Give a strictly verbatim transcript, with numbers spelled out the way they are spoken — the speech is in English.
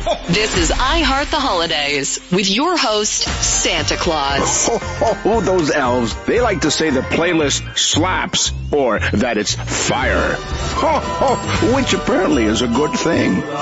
This is I Heart the Holidays with your host, Santa Claus. Ho, ho, ho, those elves, they like to say the playlist slaps or that it's fire. Ho, ho, which apparently is a good thing.